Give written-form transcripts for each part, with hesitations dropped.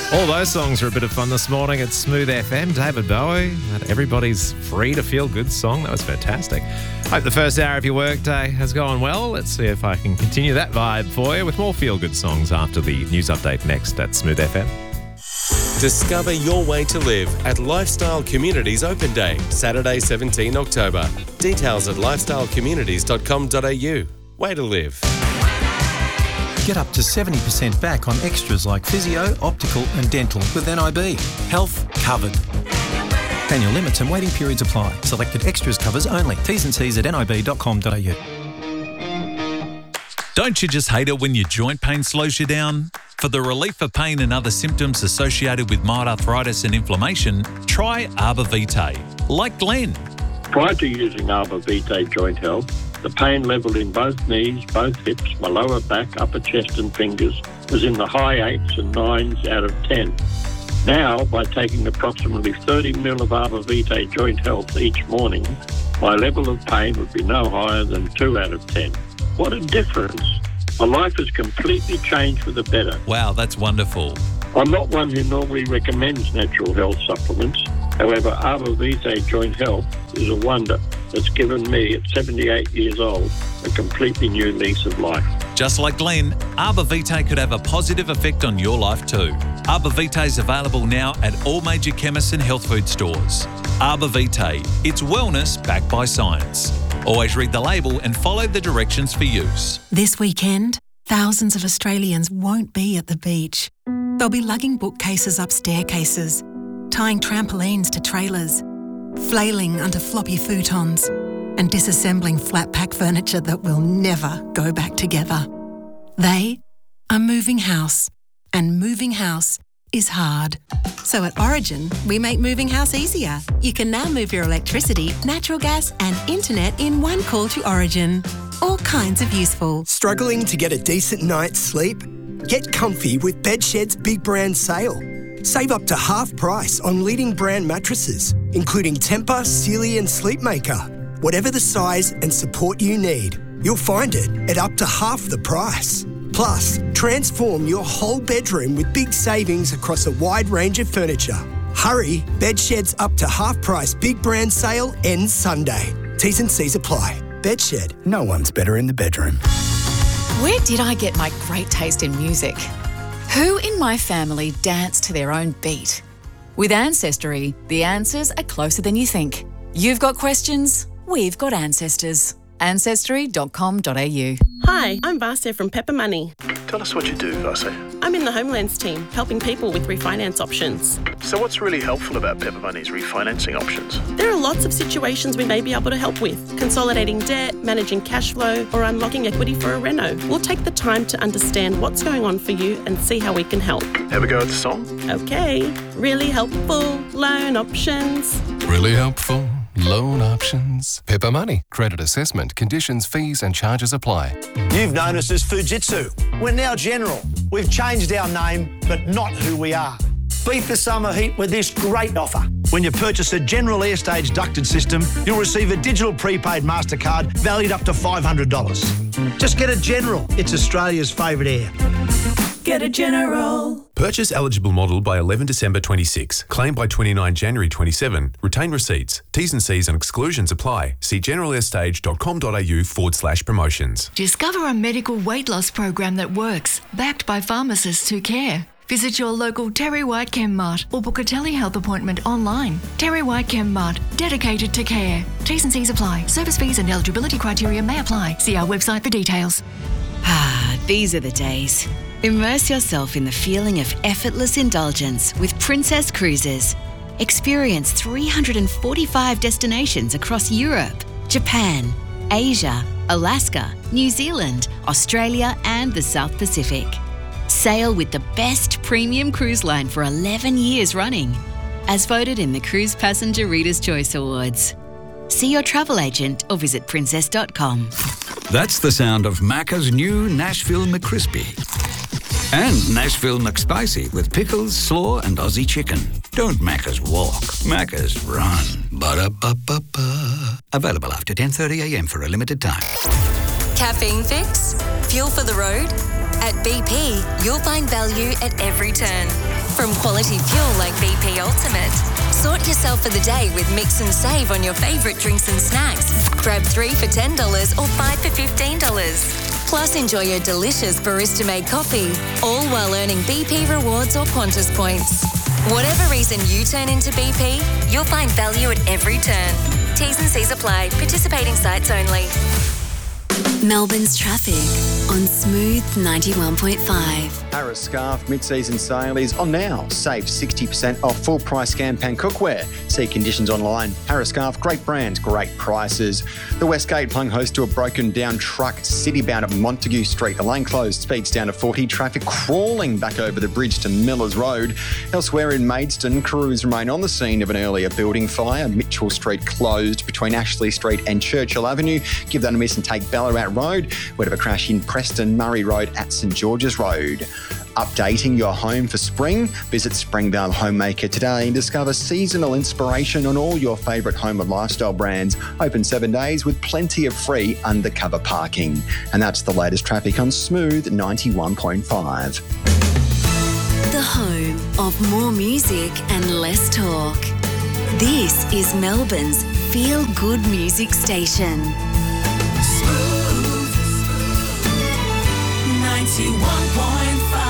All those songs are a bit of fun this morning at Smooth FM. David Bowie, that Everybody's Free to Feel Good song. That was fantastic. Hope the first hour of your workday has gone well. Let's see if I can continue that vibe for you with more feel-good songs after the news update next at Smooth FM. Discover your way to live at Lifestyle Communities Open Day, Saturday 17 October. Details at lifestylecommunities.com.au. Way to live. Get up to 70% back on extras like physio, optical and dental with NIB. Health covered. Annual limits and waiting periods apply. Selected extras covers only. T's and C's at nib.com.au. Don't you just hate it when your joint pain slows you down? For the relief of pain and other symptoms associated with mild arthritis and inflammation, try Arbor Vitae. Like Glenn. Prior to using Arbor Vitae Joint Health, the pain level in both knees, both hips, my lower back, upper chest and fingers was in the high 8s and 9s out of 10. Now, by taking approximately 30 ml of Arbor Vitae Joint Health each morning, my level of pain would be no higher than 2 out of 10. What a difference. My life has completely changed for the better. Wow, that's wonderful. I'm not one who normally recommends natural health supplements. However, Arbor Vitae Joint Health is a wonder that's given me, at 78 years old, a completely new lease of life. Just like Glenn, Arbor Vitae could have a positive effect on your life too. Arbor Vitae is available now at all major chemists and health food stores. Arbor Vitae, it's wellness backed by science. Always read the label and follow the directions for use. This weekend, thousands of Australians won't be at the beach. They'll be lugging bookcases up staircases, tying trampolines to trailers, flailing under floppy futons, and disassembling flat pack furniture that will never go back together. They are moving house, and moving house is hard. So at Origin, we make moving house easier. You can now move your electricity, natural gas and internet in one call to Origin. All kinds of useful. Struggling to get a decent night's sleep? Get comfy with Bedshed's Big Brand Sale. Save up to half price on leading brand mattresses, including Tempur, Sealy and Sleepmaker. Whatever the size and support you need, you'll find it at up to half the price. Plus, transform your whole bedroom with big savings across a wide range of furniture. Hurry, Bedshed's up to half price Big Brand Sale ends Sunday. T's and C's apply. Bedshed, no one's better in the bedroom. Where did I get my great taste in music? Who in my family danced to their own beat? With Ancestry, the answers are closer than you think. You've got questions, we've got ancestors. Ancestry.com.au. Hi, I'm Vasya from Pepper Money. Tell us what you do, Vasya. I'm in the Homelands team, helping people with refinance options. So what's really helpful about Pepper Money's refinancing options? There are lots of situations we may be able to help with. Consolidating debt, managing cash flow, or unlocking equity for a reno. We'll take the time to understand what's going on for you and see how we can help. Have a go at the song? Okay. Really helpful loan options. Really helpful loan options. Pepper Money. Credit assessment. Conditions, fees and charges apply. You've known us as Fujitsu. We're now General. We've changed our name, but not who we are. Beat the summer heat with this great offer. When you purchase a General Airstage ducted system, you'll receive a digital prepaid MasterCard valued up to $500. Just get a General. It's Australia's favourite air. Get a General. Purchase eligible model by 11 December 26. Claim by 29 January 27. Retain receipts. T's and C's and exclusions apply. See generalairstage.com.au/promotions. Discover a medical weight loss program that works, backed by pharmacists who care. Visit your local Terry White Chem Mart or book a telehealth appointment online. Terry White Chem Mart, dedicated to care. T's and C's apply. Service fees and eligibility criteria may apply. See our website for details. These are the days. Immerse yourself in the feeling of effortless indulgence with Princess Cruises. Experience 345 destinations across Europe, Japan, Asia, Alaska, New Zealand, Australia and the South Pacific. Sail with the best premium cruise line for 11 years running, as voted in the Cruise Passenger Reader's Choice Awards. See your travel agent or visit princess.com. That's the sound of Macca's new Nashville McCrispy. And Nashville McSpicy with pickles, slaw and Aussie chicken. Don't Macca's walk, Macca's run. Ba-da-ba-ba-ba. Available after 10:30am for a limited time. Caffeine fix? Fuel for the road? At BP, you'll find value at every turn. From quality fuel like BP Ultimate. Sort yourself for the day with Mix and Save on your favourite drinks and snacks. Grab 3 for $10 or 5 for $15. Plus, enjoy your delicious barista-made coffee, all while earning BP rewards or Qantas points. Whatever reason you turn into BP, you'll find value at every turn. T's and C's apply. Participating sites only. Melbourne's traffic on Smooth 91.5. Harris Scarf mid-season sale is on now. Save 60% off full-price Scampan cookware. See conditions online. Harris Scarf, great brand, great prices. The Westgate hung host to a broken-down truck city-bound at Montague Street. The lane closed, speeds down to 40. Traffic crawling back over the bridge to Millers Road. Elsewhere in Maidstone, crews remain on the scene of an earlier building fire. Mitchell Street closed between Ashley Street and Churchill Avenue. Give that a miss and take Ballarat Road. Word of a crash in Preston, Murray Road at St George's Road. Updating your home for spring? Visit Springvale Homemaker today and discover seasonal inspiration on all your favourite home and lifestyle brands. Open 7 days with plenty of free undercover parking. And that's the latest traffic on Smooth 91.5. The home of more music and less talk. This is Melbourne's feel-good music station. Smooth 91.5.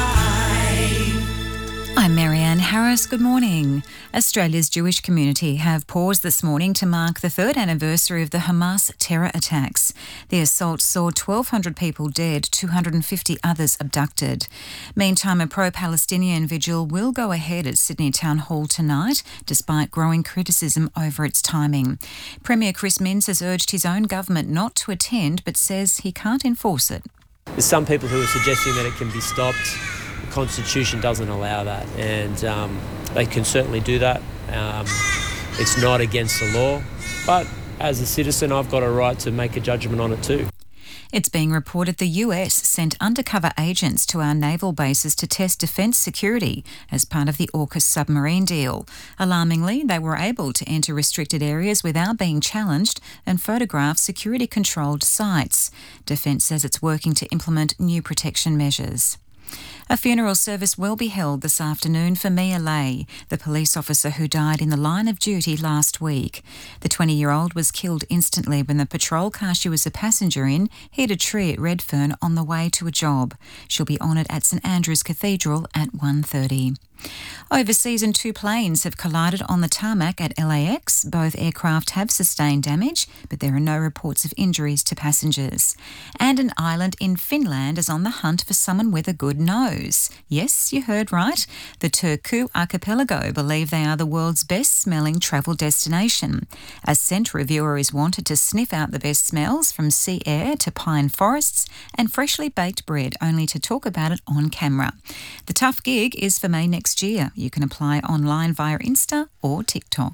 I'm Marianne Harris. Good morning. Australia's Jewish community have paused this morning to mark the third anniversary of the Hamas terror attacks. The assault saw 1,200 people dead, 250 others abducted. Meantime, a pro-Palestinian vigil will go ahead at Sydney Town Hall tonight, despite growing criticism over its timing. Premier Chris Minns has urged his own government not to attend, but says he can't enforce it. There's some people who are suggesting that it can be stopped. The Constitution doesn't allow that, and they can certainly do that. It's not against the law, but as a citizen, I've got a right to make a judgment on it too. It's being reported the US sent undercover agents to our naval bases to test defence security as part of the AUKUS submarine deal. Alarmingly, they were able to enter restricted areas without being challenged and photograph security-controlled sites. Defence says it's working to implement new protection measures. A funeral service will be held this afternoon for Mia Lay, the police officer who died in the line of duty last week. The 20-year-old was killed instantly when the patrol car she was a passenger in hit a tree at Redfern on the way to a job. She'll be honoured at St Andrew's Cathedral at 1:30. Overseas, and 2 planes have collided on the tarmac at LAX. Both aircraft have sustained damage, but there are no reports of injuries to passengers. And an island in Finland is on the hunt for someone with a good nose. Yes, you heard right. The Turku Archipelago believe they are the world's best-smelling travel destination. A scent reviewer is wanted to sniff out the best smells, from sea air to pine forests and freshly baked bread, only to talk about it on camera. The tough gig is for May next year. You can apply online via Insta or TikTok.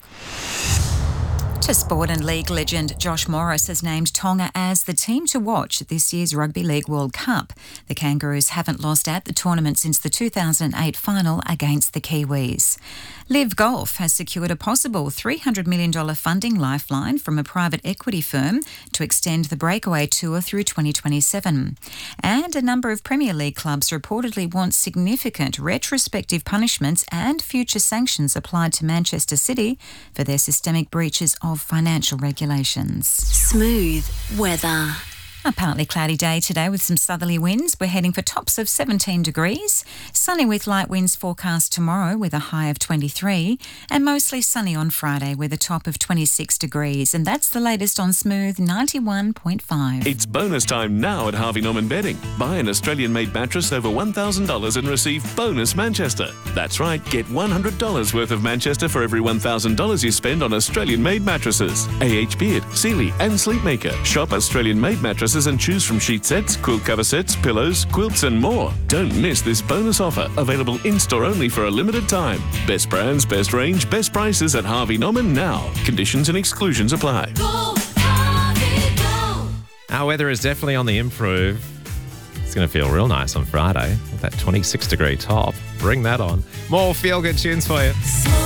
To sport, and league legend Josh Morris has named Tonga as the team to watch at this year's Rugby League World Cup. The Kangaroos haven't lost at the tournament since the 2008 final against the Kiwis. Liv Golf has secured a possible $300 million funding lifeline from a private equity firm to extend the Breakaway Tour through 2027. And a number of Premier League clubs reportedly want significant retrospective punishments and future sanctions applied to Manchester City for their systemic breaches of financial regulations. Smooth weather. A partly cloudy day today with some southerly winds. We're heading for tops of 17 degrees. Sunny with light winds forecast tomorrow with a high of 23. And mostly sunny on Friday with a top of 26 degrees. And that's the latest on Smooth 91.5. It's bonus time now at Harvey Norman Bedding. Buy an Australian-made mattress over $1,000 and receive bonus Manchester. That's right, get $100 worth of Manchester for every $1,000 you spend on Australian-made mattresses. AH Beard, Sealy and Sleepmaker. Shop Australian-made mattresses and choose from sheet sets, quilt cover sets, pillows, quilts and more. Don't miss this bonus offer, available in-store only for a limited time. Best brands, best range, best prices at Harvey Norman now. Conditions and exclusions apply. Our weather is definitely on the improve. It's going to feel real nice on Friday with that 26-degree top. Bring that on. More feel-good tunes for you.